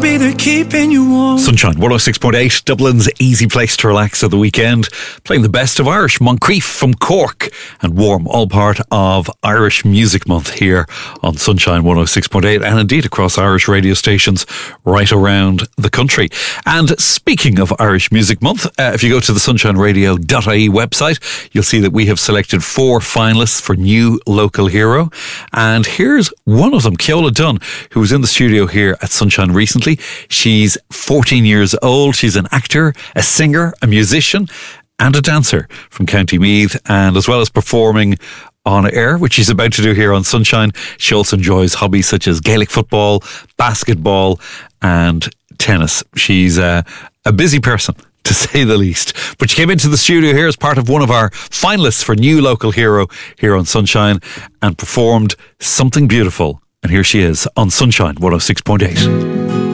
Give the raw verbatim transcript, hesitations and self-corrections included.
be there keeping you warm. Sunshine one oh six point eight, Dublin's easy place to relax at the weekend. Playing the best of Irish, Moncrief from Cork and Warm, all part of Irish Music Month here on Sunshine one oh six point eight and indeed across Irish radio stations right around the country. And speaking of Irish Music Month, uh, if you go to the sunshine radio dot I E website, you'll see that we have selected four finalists for New Local Hero. And here's one of them, Ceola Dunn, who was in the studio here at Sunshine recently. She's fourteen years old. She's an actor, a singer, a musician and a dancer from County Meath. And as well as performing on air, which she's about to do here on Sunshine, she also enjoys hobbies such as Gaelic football, basketball and tennis. She's uh, a busy person, to say the least. But she came into the studio here as part of one of our finalists for New Local Hero here on Sunshine and performed Something Beautiful. And here she is on Sunshine one oh six point eight.